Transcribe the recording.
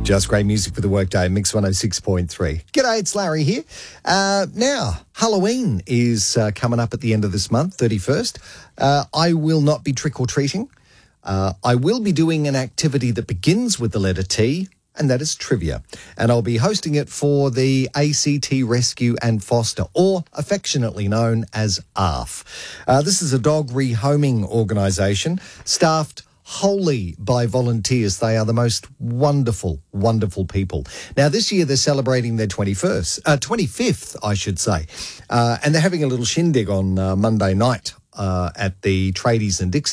Just great music for the workday, Mix 106.3. G'day, it's Larry here. Now, Halloween is coming up at the end of this month, 31st. I will not be trick-or-treating. I will be doing an activity that begins with the letter T, and that is trivia. And I'll be hosting it for the ACT Rescue and Foster, or affectionately known as ARF. This is a dog rehoming organisation staffed wholly by volunteers. They are the most wonderful, wonderful people. Now, this year they're celebrating their 25th, I should say. And they're having a little shindig on Monday night at the Tradies and Dixie.